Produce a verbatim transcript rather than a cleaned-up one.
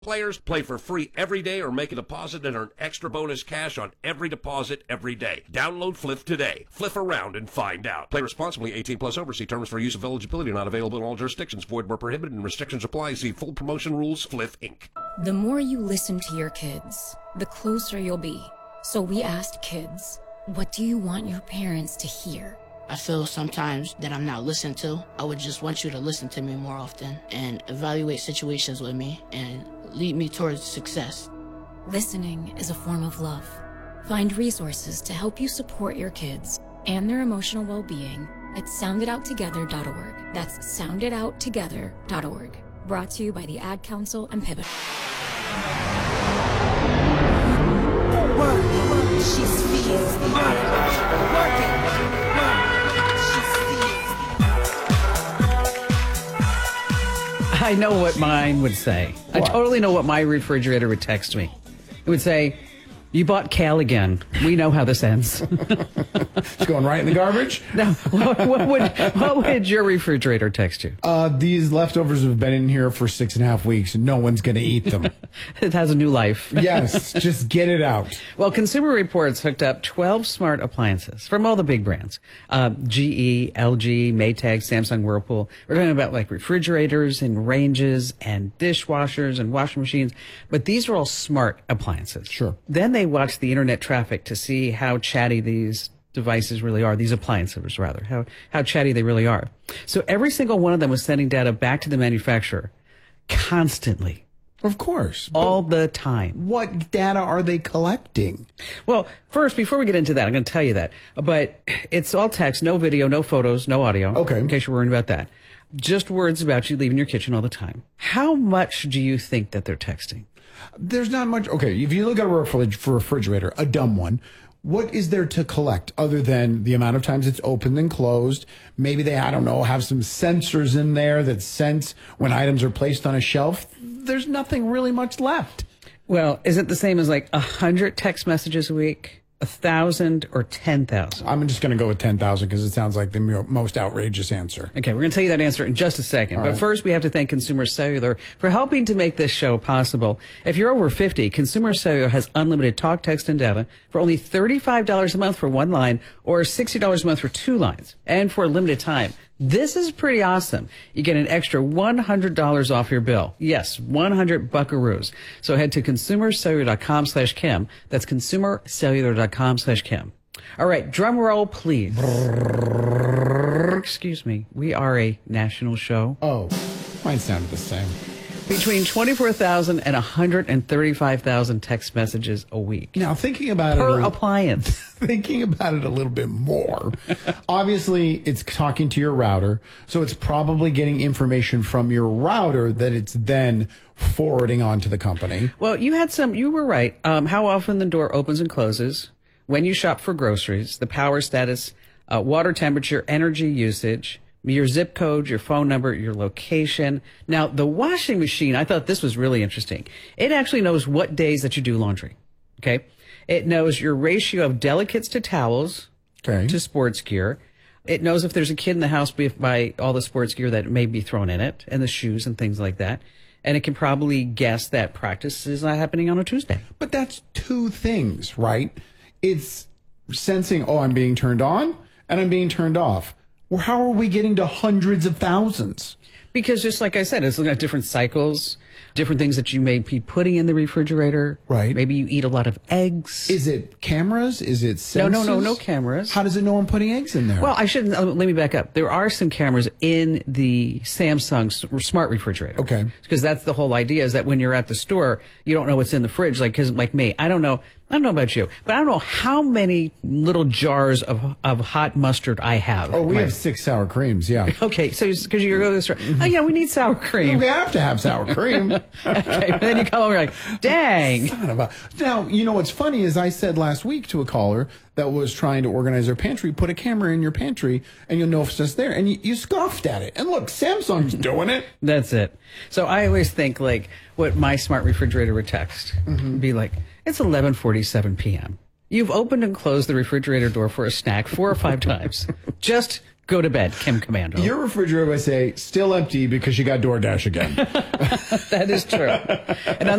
Players play for free every day or make a deposit and earn extra bonus cash on every deposit every day. Download Fliff today. Fliff around and find out. Play responsibly. eighteen plus over. See terms for use of eligibility. Not available in all jurisdictions. Void where prohibited and restrictions apply. See full promotion rules. Fliff Incorporated. The more you listen to your kids, the closer you'll be. So we asked kids, what do you want your parents to hear? I feel sometimes that I'm not listened to. I would just want you to listen to me more often and evaluate situations with me and lead me towards success. Listening is a form of love. Find resources to help you support your kids and their emotional well-being at sound it out together dot org. That's sound it out together dot org. Brought to you by the Ad Council and Pivot. She speaks. Working. I know what mine would say. What? I totally know what my refrigerator would text me. It would say, you bought kale again. We know how this ends. It's going right in the garbage? No. What, what, would, what would your refrigerator text you? Uh, these leftovers have been in here for six and a half weeks, and no one's going to eat them. It has a new life. Yes, just get it out. Well, Consumer Reports hooked up twelve smart appliances from all the big brands. Uh, G E, L G, Maytag, Samsung, Whirlpool. We're talking about like refrigerators and ranges and dishwashers and washing machines. But these are all smart appliances. Sure. Then they watch the internet traffic to see how chatty these devices really are, these appliances rather, how, how chatty they really are. So every single one of them was sending data back to the manufacturer constantly. Of course. All the time. What data are they collecting? Well, first, before we get into that, I'm going to tell you that. But it's all text, no video, no photos, no audio. Okay. In case you're worried about that. Just words about you leaving your kitchen all the time. How much do you think that they're texting? There's not much. Okay, if you look at a refrigerator, a dumb one, what is there to collect other than the amount of times it's opened and closed? Maybe they, I don't know, have some sensors in there that sense when items are placed on a shelf. There's nothing really much left. Well, is it the same as like a hundred text messages a week? A thousand or ten thousand? I'm just going to go with ten thousand because it sounds like the most outrageous answer. Okay, we're going to tell you that answer in just a second. All but right. First, we have to thank Consumer Cellular for helping to make this show possible. If you're over fifty, Consumer Cellular has unlimited talk, text, and data for only thirty-five dollars a month for one line or sixty dollars a month for two lines. And for a limited time. This is pretty awesome. You get an extra one hundred dollars off your bill. Yes, one hundred buckaroos. So head to consumer cellular dot com slash Kim. That's consumer cellular dot com slash Kim. All right, drum roll, please. Excuse me. We are a national show. Oh, mine sounded the same. Between twenty-four thousand and one hundred thirty-five thousand text messages a week. Now, thinking about per it... Per appliance. Thinking about it a little bit more. Obviously, it's talking to your router, so it's probably getting information from your router that it's then forwarding on to the company. Well, you had some... You were right. Um, how often the door opens and closes, when you shop for groceries, the power status, uh, water temperature, energy usage... your zip code, your phone number, your location. Now, the washing machine, I thought this was really interesting. It actually knows what days that you do laundry. Okay. It knows your ratio of delicates to towels, okay, to sports gear. It knows if there's a kid in the house by all the sports gear that may be thrown in it, and the shoes and things like that. And it can probably guess that practice is not happening on a Tuesday. But that's two things, right? It's sensing, oh, I'm being turned on and I'm being turned off. Well, how are we getting to hundreds of thousands? Because just like I said, it's looking at different cycles, different things that you may be putting in the refrigerator. Right. Maybe you eat a lot of eggs. Is it cameras? Is it sensors? No, no, no, no cameras. How does it know I'm putting eggs in there? Well, I shouldn't. Uh, let me back up. There are some cameras in the Samsung smart refrigerator. Okay. Because that's the whole idea, is that when you're at the store, you don't know what's in the fridge. Like, cause like me, I don't know. I don't know about you, but I don't know how many little jars of of hot mustard I have. Oh, we My, have six sour creams, yeah. Okay, so because you go to the store, oh yeah, we need sour cream. We have to have sour cream. Okay, but then you come over like, dang. Son of a... Now, you know what's funny is I said last week to a caller that was trying to organize their pantry, put a camera in your pantry and you'll know if it's just there. And you, you scoffed at it. And look, Samsung's doing it. That's it. So I always think like what my smart refrigerator would text. Mm-hmm. Be like, it's eleven forty-seven p m You've opened and closed the refrigerator door for a snack four or five times. Just Go to bed, Kim Commando. Your refrigerator, I say, still empty because you got DoorDash again. That is true. And on